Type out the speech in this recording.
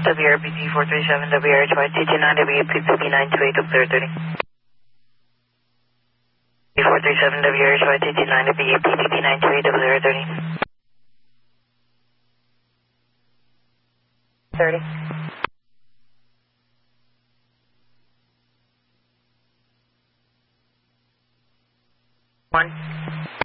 WRBT 437, WRHY, TT9, WAPPB928, up there 30. 437, WRHY, TT9, WAPPB928, up there 30. 30. 1.